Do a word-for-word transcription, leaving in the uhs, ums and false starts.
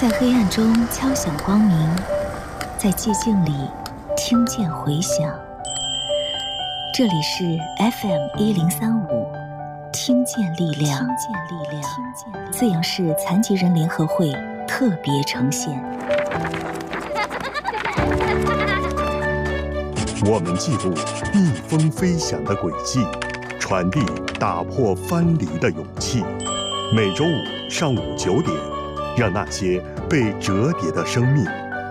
在黑暗中敲响光明，在寂静里听见回响。这里是 F M 一零三五，听见力量，听见力量，自阳市残疾人联合会特别呈现。 我们记录逆风飞翔的轨迹，传递打破藩篱的勇气。每周五上午九点，让那些被折叠的生命